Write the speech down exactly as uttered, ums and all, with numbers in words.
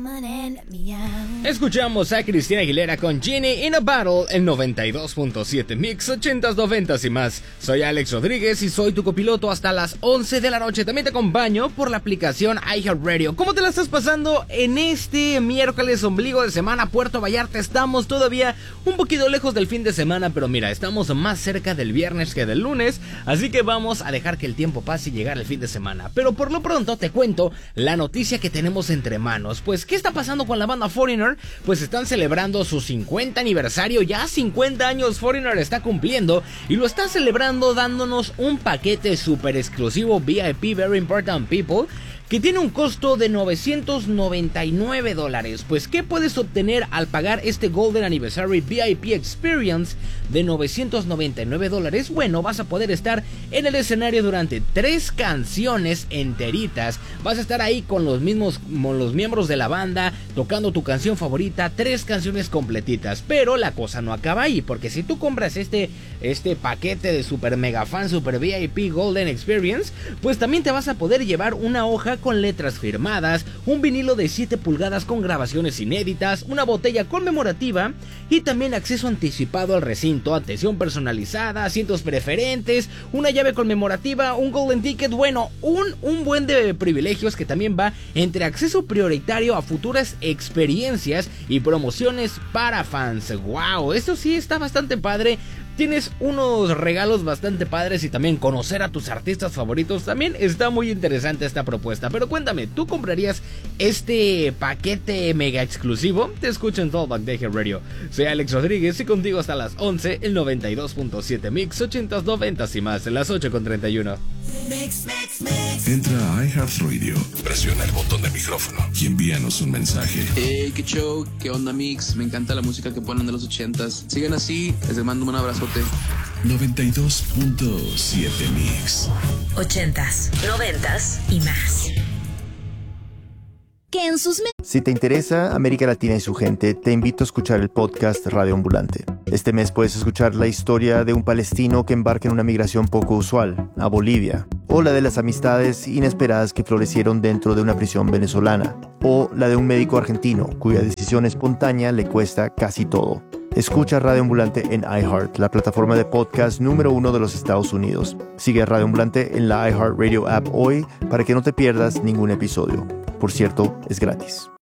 Escuchamos a Cristina Aguilera con Genie in a Bottle en noventa y dos punto siete Mix, ochentas, noventas y más. Soy Alex Rodríguez y soy tu copiloto hasta las once de la noche. También te acompaño por la aplicación iHeartRadio. ¿Cómo te la estás pasando en este miércoles ombligo de semana? Puerto Vallarta, estamos todavía un poquito lejos del fin de semana, pero mira, estamos más cerca del viernes que del lunes, así que vamos a dejar que el tiempo pase y llegar al fin de semana. Pero por lo pronto te cuento la noticia que tenemos entre manos. Pues, ¿qué está pasando con la banda Foreigner? Pues están celebrando su cincuenta aniversario, ya cincuenta años Foreigner está cumpliendo, y lo está celebrando dándonos un paquete super exclusivo V I P, Very Important People, que tiene un costo de novecientos noventa y nueve dólares. Pues, ¿qué puedes obtener al pagar este Golden Anniversary V I P Experience de novecientos noventa y nueve dólares? Bueno, vas a poder estar en el escenario durante tres canciones enteritas. Vas a estar ahí con los mismos, con los miembros de la banda, tocando tu canción favorita, tres canciones completitas. Pero la cosa no acaba ahí, porque si tú compras este, este paquete de super mega fan, super V I P Golden Experience, pues también te vas a poder llevar una hoja con letras firmadas, un vinilo de siete pulgadas con grabaciones inéditas, una botella conmemorativa y también acceso anticipado al recinto, atención personalizada, asientos preferentes, una llave conmemorativa, un golden ticket, bueno, un, un buen de privilegios que también va entre acceso prioritario a futuras experiencias y promociones para fans. Wow, esto sí está bastante padre. Tienes unos regalos bastante padres y también conocer a tus artistas favoritos. También está muy interesante esta propuesta. Pero cuéntame, ¿tú comprarías este paquete mega exclusivo? Te escucho en Talkback de iHeartRadio Radio. Soy Alex Rodríguez y contigo hasta las once, el noventa y dos punto siete Mix, ochentas, noventas y más, en las ocho con treinta y uno. Mix, mix, mix. Entra a iHeartRadio, presiona el botón de micrófono y envíanos un mensaje. Hey, qué show, qué onda Mix, me encanta la música que ponen de los ochentas. Sigan así, les mando un abrazote. noventa y dos punto siete Mix. Ochentas, noventas y más. Que en sus... Si te interesa América Latina y su gente, te invito a escuchar el podcast Radio Ambulante. Este mes puedes escuchar la historia de un palestino que embarca en una migración poco usual, a Bolivia, o la de las amistades inesperadas que florecieron dentro de una prisión venezolana, o la de un médico argentino cuya decisión espontánea le cuesta casi todo. Escucha Radio Ambulante en iHeart, la plataforma de podcast número uno de los Estados Unidos. Sigue a Radio Ambulante en la iHeartRadio app hoy para que no te pierdas ningún episodio. Por cierto, es gratis.